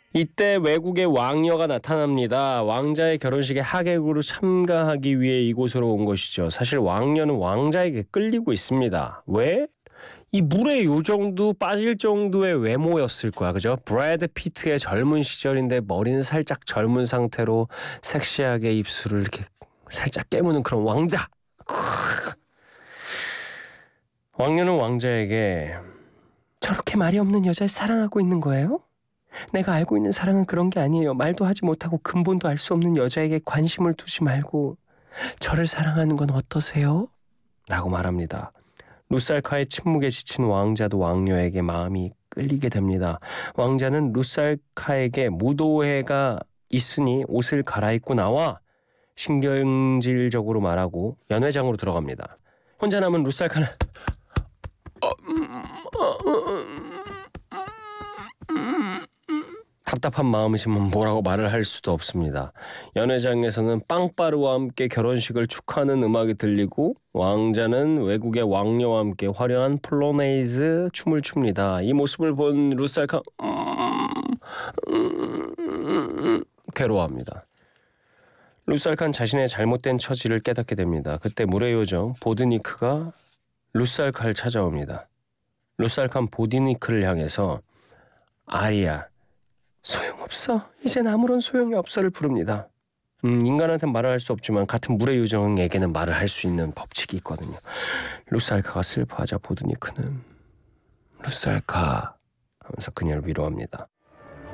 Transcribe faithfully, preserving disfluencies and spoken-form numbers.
이때 외국의 왕녀가 나타납니다. 왕자의 결혼식에 하객으로 참가하기 위해 이곳으로 온 것이죠. 사실 왕녀는 왕자에게 끌리고 있습니다. 왜? 이 물의 요정도 빠질 정도의 외모였을 거야. 그죠? 브래드 피트의 젊은 시절인데 머리는 살짝 젊은 상태로 섹시하게 입술을 이렇게 살짝 깨무는 그런 왕자. 왕녀는 왕자에게 저렇게 말이 없는 여자를 사랑하고 있는 거예요? 내가 알고 있는 사랑은 그런 게 아니에요. 말도 하지 못하고 근본도 알 수 없는 여자에게 관심을 두지 말고 저를 사랑하는 건 어떠세요? 라고 말합니다. 루살카의 침묵에 지친 왕자도 왕녀에게 마음이 끌리게 됩니다. 왕자는 루살카에게 무도회가 있으니 옷을 갈아입고 나와 신경질적으로 말하고 연회장으로 들어갑니다. 혼자 남은 루살카는 답답한 마음이지만 뭐라고 말을 할 수도 없습니다. 연회장에서는 빵빠르와 함께 결혼식을 축하하는 음악이 들리고 왕자는 외국의 왕녀와 함께 화려한 폴로네이즈 춤을 춥니다. 이 모습을 본 루살카 괴로워합니다. 루살카는 자신의 잘못된 처지를 깨닫게 됩니다. 그때 물의 요정 보드니크가 루살카를 찾아옵니다. 루살카는 보드니크를 향해서 아리야, 소용없어. 이젠 아무런 소용이 없어를 부릅니다. 음, 인간한테는 말을 할 수 없지만 같은 물의 요정에게는 말을 할 수 있는 법칙이 있거든요. 루살카가 슬퍼하자 보드니크는 루살카 하면서 그녀를 위로합니다.